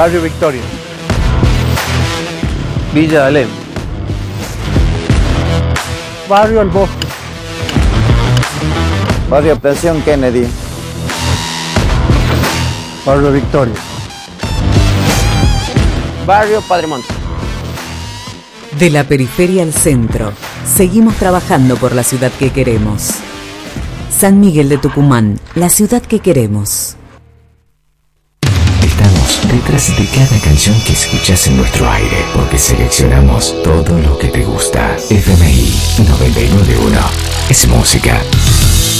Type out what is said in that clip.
Barrio Victoria. Villa Alem. Barrio El Bosque. Barrio Pensión Kennedy. Barrio Victoria. Barrio Padre Monte. De la periferia al centro, seguimos trabajando por la ciudad que queremos. San Miguel de Tucumán, la ciudad que queremos. Estamos detrás de cada canción que escuchas en nuestro aire, porque seleccionamos todo lo que te gusta. FMI 991 es música.